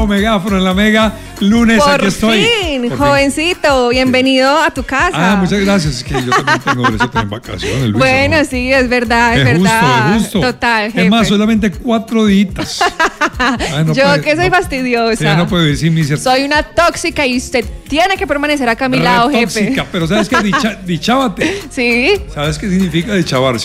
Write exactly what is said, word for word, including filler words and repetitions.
nuevo megáfono en la Mega. Lunes, Por aquí estoy. Fin, Por jovencito, fin. bienvenido a tu casa. Ah, muchas gracias. Es que yo también tengo derecho en vacaciones, Luisa. Bueno, ¿no? sí, es verdad, es, Es justo, verdad. es justo. Total, jefe. Es más, solamente cuatro días. Ay, no yo puede- que soy no- fastidiosa. Ya no puedo decir mi cierto. Soy una tóxica y usted tiene que permanecer acá a mi lado, jefe. Tóxica, pero ¿sabes qué? Dicha, dichábate. Sí. ¿Sabes qué significa dichabarse?